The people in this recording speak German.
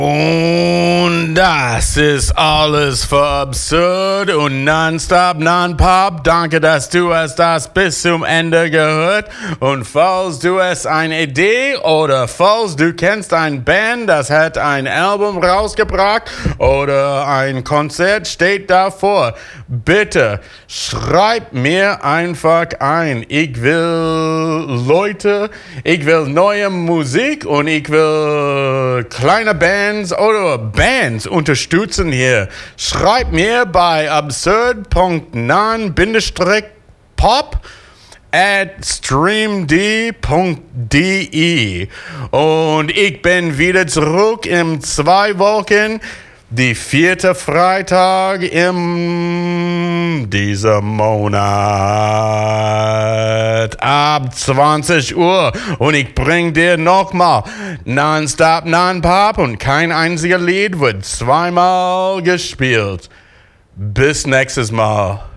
Und das ist alles für Absurd und Nonstop Non-Pop. Danke, dass du hast das bis zum Ende gehört. Und falls du hast eine Idee oder falls du kennst eine Band, das hat ein Album rausgebracht oder ein Konzert steht davor, bitte schreib mir einfach ein. Ich will neue Musik und ich will kleine Bands oder Bands unterstützen hier. Schreib mir bei absurd.non-pop@streamd.de und ich bin wieder zurück in 2 Wochen. Die 4. Freitag in dieser Monat ab 20 Uhr und ich bring dir nochmal Nonstop Non-Pop und kein einziger Lied wird 2-mal gespielt. Bis nächstes Mal.